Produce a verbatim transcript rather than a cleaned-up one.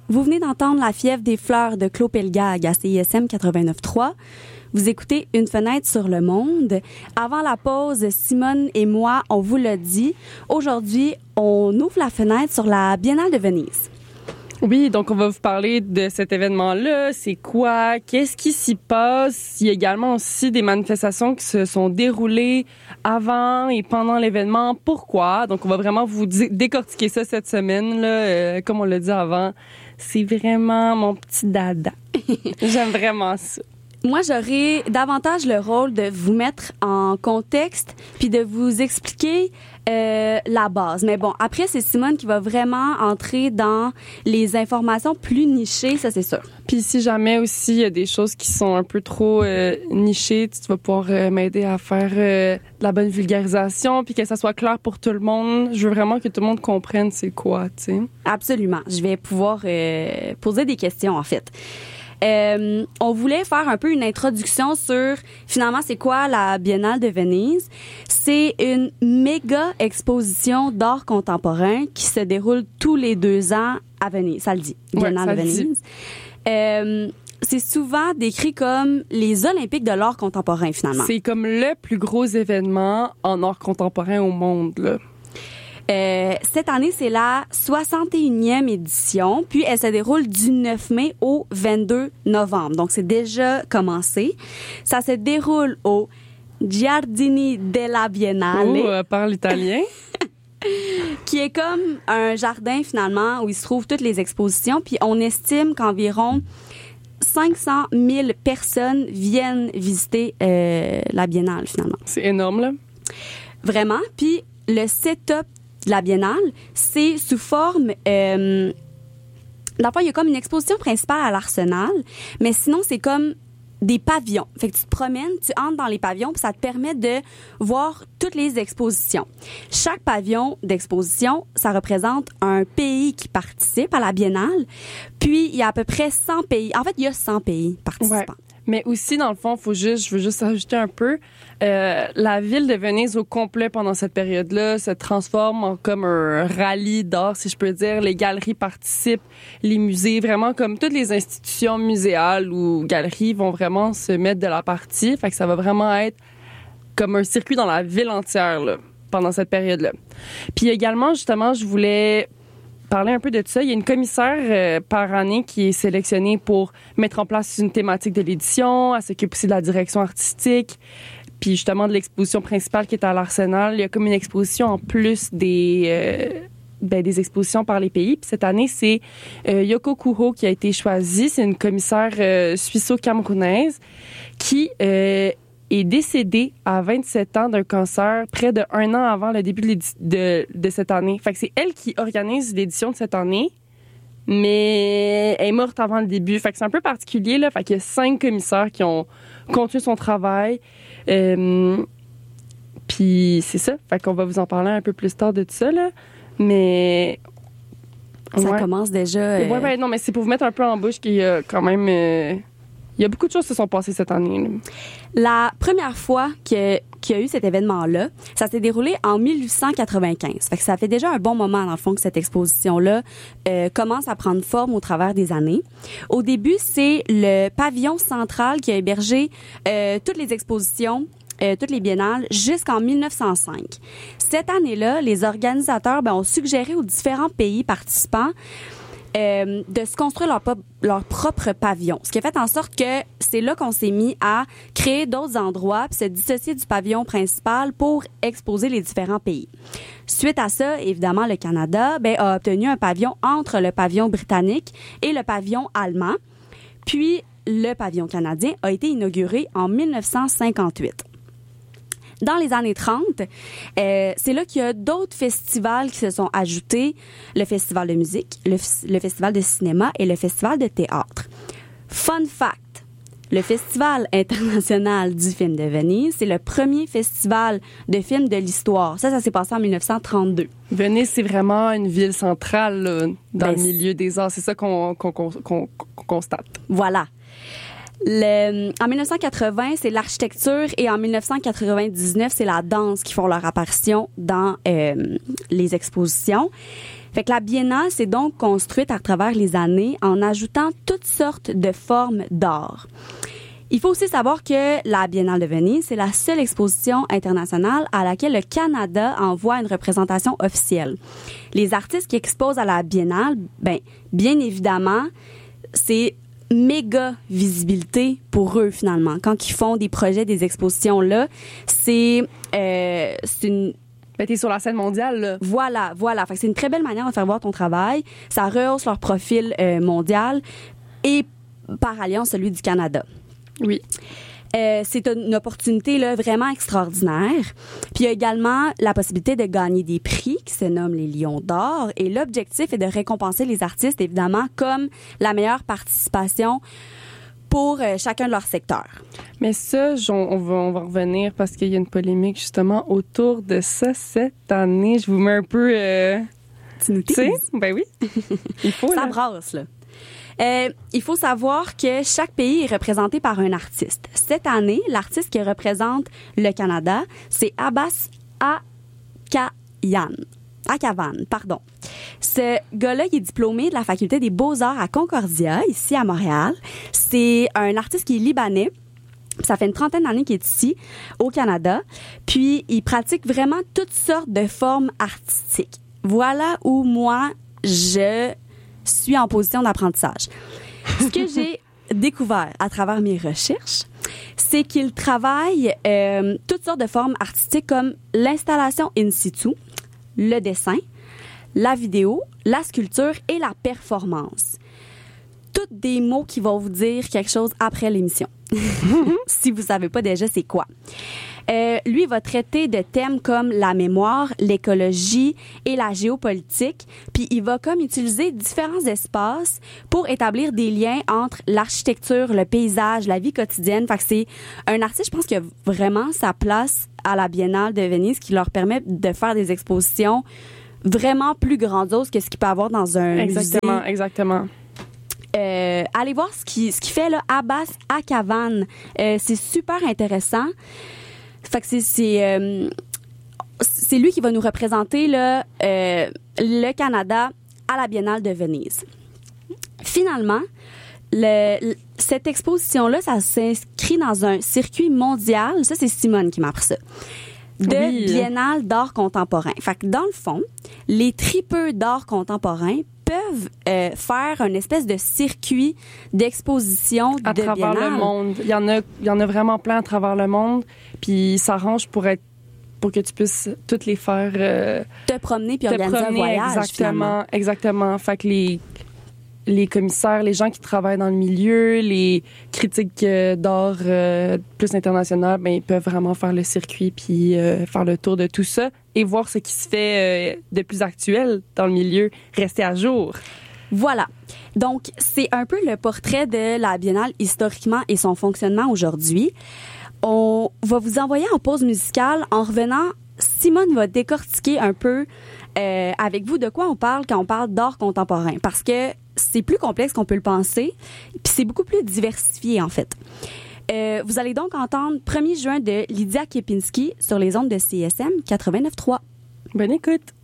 Vous venez d'entendre La fièvre des fleurs de Claude Pelgag à C I S M quatre-vingt-neuf trois. Vous écoutez Une fenêtre sur le monde. Avant la pause, Simone et moi, on vous l'a dit, aujourd'hui, on ouvre la fenêtre sur la Biennale de Venise. Oui, donc on va vous parler de cet événement-là, c'est quoi, qu'est-ce qui s'y passe. Il y a également aussi des manifestations qui se sont déroulées avant et pendant l'événement. Pourquoi? Donc on va vraiment vous dé- décortiquer ça cette semaine, là. Euh, comme on l'a dit avant, c'est vraiment mon petit dada. J'aime vraiment ça. Moi, j'aurais davantage le rôle de vous mettre en contexte puis de vous expliquer euh, la base. Mais bon, après, c'est Simone qui va vraiment entrer dans les informations plus nichées, ça c'est sûr. Puis si jamais aussi il y a des choses qui sont un peu trop euh, nichées, tu vas pouvoir euh, m'aider à faire euh, de la bonne vulgarisation puis que ça soit clair pour tout le monde. Je veux vraiment que tout le monde comprenne c'est quoi, tu sais. Absolument. Je vais pouvoir euh, poser des questions, en fait. Euh, on voulait faire un peu une introduction sur, finalement, c'est quoi la Biennale de Venise. C'est une méga exposition d'art contemporain qui se déroule tous les deux ans à Venise. Ça le dit, Biennale ouais, de Venise. Euh, c'est souvent décrit comme les Olympiques de l'art contemporain, finalement. C'est comme le plus gros événement en art contemporain au monde, là. Euh, cette année, c'est la soixante et unième édition, puis elle se déroule du neuf mai au vingt-deux novembre. Donc, c'est déjà commencé. Ça se déroule au Giardini della Biennale. Oh, elle parle italien. Qui est comme un jardin, finalement, où il se trouvent toutes les expositions. Puis, on estime qu'environ cinq cent mille personnes viennent visiter euh, la Biennale, finalement. C'est énorme, là. Vraiment. Puis, le setup de la Biennale, c'est sous forme... Euh, D'abord, il y a comme une exposition principale à l'Arsenal, mais sinon, c'est comme des pavillons. Fait que tu te promènes, tu entres dans les pavillons, puis ça te permet de voir toutes les expositions. Chaque pavillon d'exposition, ça représente un pays qui participe à la Biennale. Puis, il y a à peu près cent pays. En fait, il y a cent pays participants. Ouais. Mais aussi, dans le fond, faut juste, je veux juste ajouter un peu, euh, la ville de Venise au complet pendant cette période-là se transforme en comme un rallye d'art, si je peux dire. Les galeries participent, les musées, vraiment comme toutes les institutions muséales ou galeries vont vraiment se mettre de la partie. Fait que ça va vraiment être comme un circuit dans la ville entière, là, pendant cette période-là. Puis également, justement, je voulais parler un peu de tout ça. Il y a une commissaire euh, par année qui est sélectionnée pour mettre en place une thématique de l'édition. Elle s'occupe aussi de la direction artistique, puis justement de l'exposition principale qui est à l'Arsenal. Il y a comme une exposition en plus des euh, ben, des expositions par les pays. Puis cette année, c'est euh, Yoko Kuho qui a été choisie. C'est une commissaire euh, suisseau-camerounaise qui euh, est décédée à vingt-sept ans d'un cancer près de un an avant le début de, de, de cette année. Fait que c'est elle qui organise l'édition de cette année, mais elle est morte avant le début. Fait que c'est un peu particulier, là. Fait qu'il y a cinq commissaires qui ont continué son travail. Euh, Puis c'est ça. Fait qu'on va vous en parler un peu plus tard de tout ça, là. Mais... Ça ouais. commence déjà... Euh... Ouais, ouais, non, mais c'est pour vous mettre un peu en bouche qu'il y a quand même... Euh, il y a beaucoup de choses qui se sont passées cette année, là. La première fois que, qu'il y a eu cet événement-là, ça s'est déroulé en mille huit cent quatre-vingt-quinze. Fait que ça fait déjà un bon moment, dans le fond, que cette exposition-là euh, commence à prendre forme au travers des années. Au début, c'est le pavillon central qui a hébergé euh, toutes les expositions, euh, toutes les biennales, jusqu'en mille neuf cent cinq. Cette année-là, les organisateurs ben, ont suggéré aux différents pays participants Euh, de se construire leur, leur propre pavillon. Ce qui a fait en sorte que c'est là qu'on s'est mis à créer d'autres endroits puis se dissocier du pavillon principal pour exposer les différents pays. Suite à ça, évidemment, le Canada ben, a obtenu un pavillon entre le pavillon britannique et le pavillon allemand. Puis, le pavillon canadien a été inauguré en mille neuf cent cinquante-huit. Dans les années trente, euh, c'est là qu'il y a d'autres festivals qui se sont ajoutés, le festival de musique, le, le festival de cinéma et le festival de théâtre. Fun fact, le Festival international du film de Venise, c'est le premier festival de films de l'histoire. Ça, ça s'est passé en mille neuf cent trente-deux. Venise, c'est vraiment une ville centrale là, dans ben, le milieu des arts. C'est ça qu'on, qu'on, qu'on, qu'on, qu'on constate. Voilà. Le, en mille neuf cent quatre-vingts, c'est l'architecture et en mille neuf cent quatre-vingt-dix-neuf, c'est la danse qui font leur apparition dans euh, les expositions. Fait que la biennale s'est donc construite à travers les années en ajoutant toutes sortes de formes d'art. Il faut aussi savoir que la Biennale de Venise, c'est la seule exposition internationale à laquelle le Canada envoie une représentation officielle. Les artistes qui exposent à la Biennale, ben, bien évidemment, c'est méga visibilité pour eux, finalement. Quand ils font des projets, des expositions là, c'est, euh, c'est une... Ben, t'es sur la scène mondiale, là. Voilà, voilà. Fait que c'est une très belle manière de faire voir ton travail. Ça rehausse leur profil euh, mondial et, par alliance, celui du Canada. Oui. Euh, c'est une opportunité là, vraiment extraordinaire. Puis il y a également la possibilité de gagner des prix qui se nomment les Lions d'or. Et l'objectif est de récompenser les artistes, évidemment, comme la meilleure participation pour euh, chacun de leurs secteurs. Mais ça, on, on, va, on va revenir parce qu'il y a une polémique justement autour de ça cette année. Je vous mets un peu... Euh... Tu nous sais? Ben oui. Il faut, ça là. brasse, là. Euh, il faut savoir que chaque pays est représenté par un artiste. Cette année, l'artiste qui représente le Canada, c'est Abbas Akayan. Akavan, pardon. Ce gars-là, il est diplômé de la faculté des Beaux-Arts à Concordia, ici à Montréal. C'est un artiste qui est libanais. Ça fait une trentaine d'années qu'il est ici, au Canada. Puis, il pratique vraiment toutes sortes de formes artistiques. Voilà où moi, je... suis en position d'apprentissage. Ce que j'ai découvert à travers mes recherches, c'est qu'il travaille euh, toutes sortes de formes artistiques comme l'installation in situ, le dessin, la vidéo, la sculpture et la performance. Toutes des mots qui vont vous dire quelque chose après l'émission. Si vous savez pas déjà c'est quoi. Euh, lui, il va traiter de thèmes comme la mémoire, l'écologie et la géopolitique. Puis il va comme utiliser différents espaces pour établir des liens entre l'architecture, le paysage, la vie quotidienne. Fait que c'est un artiste, je pense, qui a vraiment sa place à la Biennale de Venise, qui leur permet de faire des expositions vraiment plus grandioses que ce qu'il peut avoir dans un exactement, musée. Exactement. Euh, allez voir ce qu'il ce qu'il fait là, Abbas Akavan. Euh, c'est super intéressant. Fait que c'est c'est, euh, c'est lui qui va nous représenter là, euh, le Canada à la Biennale de Venise. Finalement, le, cette exposition-là, ça s'inscrit dans un circuit mondial. Ça, c'est Simone qui m'a appris ça. De oui. Biennale d'art contemporain. Fait que dans le fond, les tripeux d'art contemporain peuvent euh, faire une espèce de circuit d'exposition à de travers biennale. le monde. Il y en a, il y en a vraiment plein à travers le monde. Puis ça s'arrange pour être, pour que tu puisses toutes les faire. Euh, te promener puis te organiser promener, un voyage. Exactement, finalement. exactement. Fait que les les commissaires, les gens qui travaillent dans le milieu, les critiques euh, d'art euh, plus international, ben ils peuvent vraiment faire le circuit puis euh, faire le tour de tout ça et voir ce qui se fait euh, de plus actuel dans le milieu, rester à jour. Voilà. Donc, c'est un peu le portrait de la Biennale historiquement et son fonctionnement aujourd'hui. On va vous envoyer en pause musicale. En revenant, Simone va décortiquer un peu euh, avec vous de quoi on parle quand on parle d'art contemporain. Parce que c'est plus complexe qu'on peut le penser, puis c'est beaucoup plus diversifié, en fait. Euh, vous allez donc entendre premier juin de Lydia Kepinski sur les ondes de C S M quatre-vingt-neuf trois. Bonne écoute!